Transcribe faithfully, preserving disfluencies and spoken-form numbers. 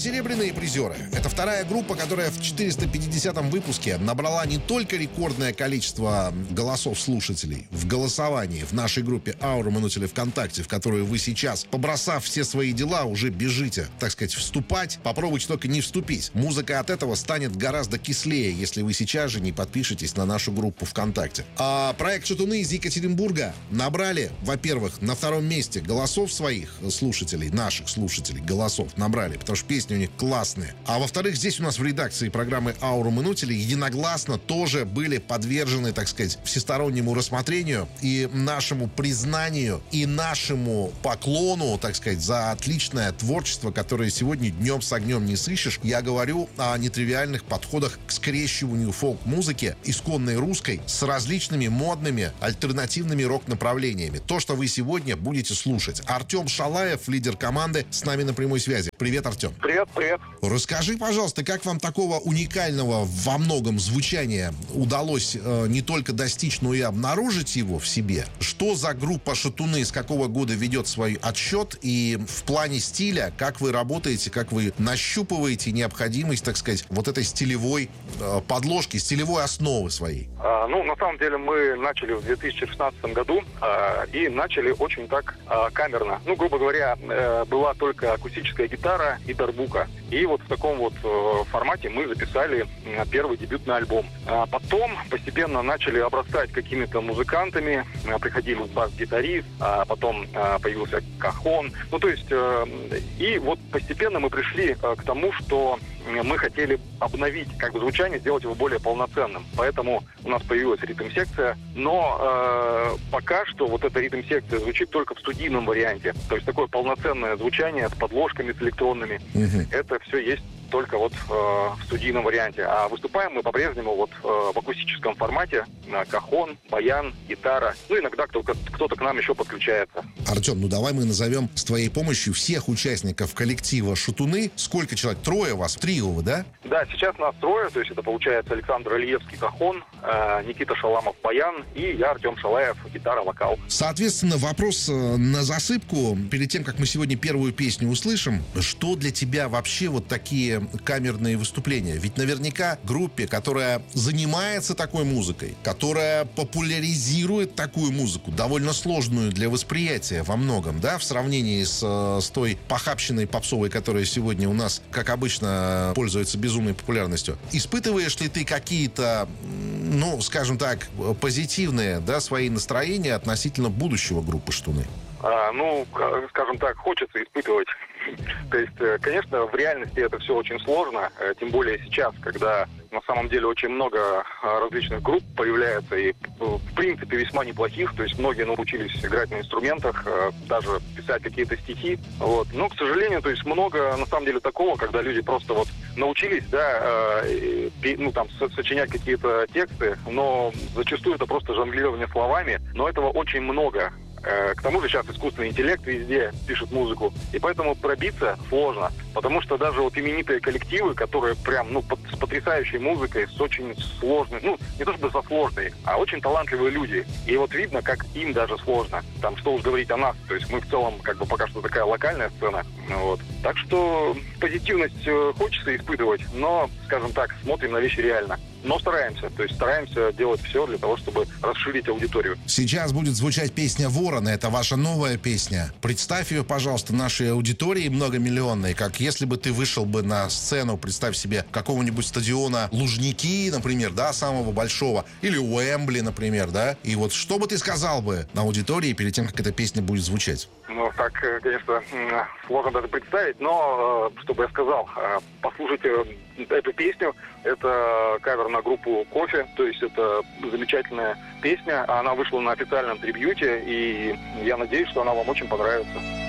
серебряные призеры. Это вторая группа, которая в четыреста пятидесятом выпуске набрала не только рекордное количество голосов слушателей в голосовании в нашей группе «Аура Манутили» ВКонтакте, в которую вы сейчас, побросав все свои дела, уже бежите, так сказать, вступать. Попробуйте только не вступить. Музыка от этого станет гораздо кислее, если вы сейчас же не подпишетесь на нашу группу ВКонтакте. А проект «Шатуны» из Екатеринбурга набрали, во-первых, на втором месте голосов своих слушателей, наших слушателей, голосов набрали, потому что песни у них классные. А во-вторых, здесь у нас в редакции программы «Аура Манутили» единогласно тоже были подвержены, так сказать, всестороннему рассмотрению и нашему признанию, и нашему поклону, так сказать, за отличное творчество, которое сегодня днем с огнем не сыщешь. Я говорю о нетривиальных подходах к скрещиванию фолк-музыки, исконной русской, с различными модными альтернативными рок-направлениями. То, что вы сегодня будете слушать. Артем Шалаев, лидер команды, с нами на прямой связи. Привет, Артем. Привет, привет. Расскажи, пожалуйста, как вам такого уникального во многом звучания удалось э, не только достичь, но и обнаружить его в себе? Что за группа «Шатуны», с какого года ведет свой отсчет? И в плане стиля, как вы работаете, как вы нащупываете необходимость, так сказать, вот этой стилевой э, подложки, стилевой основы своей? А, ну, на самом деле, мы начали в две тысячи шестнадцатом году а, и начали очень так а, камерно. Ну, грубо говоря, э, была только акустическая гитара и дарбука. И вот в таком вот э, формате мы записали э, первый дебютный альбом. А потом постепенно начали обрастать какими-то музыкантами. Э, приходили бас-гитарист, а потом э, появился кахон. Ну, то есть, э, и вот постепенно мы пришли э, к тому, что мы хотели обновить как бы звучание, сделать его более полноценным. Поэтому у нас появилась ритм-секция. Но э, пока что вот эта ритм-секция звучит только в студийном варианте. То есть такое полноценное звучание с подложками, с электронными. Mm-hmm. Это все есть только вот э, в студийном варианте. А выступаем мы по-прежнему вот э, в акустическом формате. Э, кахон, баян, гитара. Ну, иногда кто-то, кто-то к нам еще подключается. Артем, ну давай мы назовем с твоей помощью всех участников коллектива «Шатуны». Сколько человек? Трое вас? Трио вы, да? Да, сейчас нас трое. То есть это получается Александр Ильевский, кахон, э, Никита Шаламов, баян, и я, Артем Шалаев, гитара, вокал. Соответственно, вопрос на засыпку. Перед тем, как мы сегодня первую песню услышим, что для тебя вообще вот такие камерные выступления? Ведь наверняка группе, которая занимается такой музыкой, которая популяризирует такую музыку, довольно сложную для восприятия во многом, да, в сравнении с, с той похабщиной попсовой, которая сегодня у нас, как обычно, пользуется безумной популярностью. Испытываешь ли ты какие-то, ну, скажем так, позитивные, да, свои настроения относительно будущего группы «Шатуны»? А, ну, скажем так, хочется испытывать. То есть, конечно, в реальности это все очень сложно, тем более сейчас, когда на самом деле очень много различных групп появляется, и в принципе весьма неплохих, то есть многие научились играть на инструментах, даже писать какие-то стихи, вот. Но, к сожалению, то есть много на самом деле такого, когда люди просто вот научились, да, ну там сочинять какие-то тексты, но зачастую это просто жонглирование словами, но этого очень много. К тому же сейчас искусственный интеллект везде пишет музыку, и поэтому пробиться сложно, потому что даже вот именитые коллективы, которые прям, ну, под, с потрясающей музыкой, с очень сложной, ну, не то чтобы со сложной, а очень талантливые люди, и вот видно, как им даже сложно, там, что уж говорить о нас, то есть мы в целом, как бы, пока что такая локальная сцена, вот, так что позитивность хочется испытывать, но, скажем так, смотрим на вещи реально. Но стараемся, то есть стараемся делать все для того, чтобы расширить аудиторию. Сейчас будет звучать песня «Ворона». Это ваша новая песня. Представь ее, пожалуйста, нашей аудитории многомиллионной, как если бы ты вышел бы на сцену, представь себе, какого-нибудь стадиона Лужники, например, да, самого большого, или Уэмбли, например, да, и вот что бы ты сказал бы на аудитории перед тем, как эта песня будет звучать? Ну, так, конечно, сложно даже представить, но, что бы я сказал, послушайте эту песню, это кавер на группу «Кофе», то есть это замечательная песня, она вышла на официальном трибьюте, и я надеюсь, что она вам очень понравится.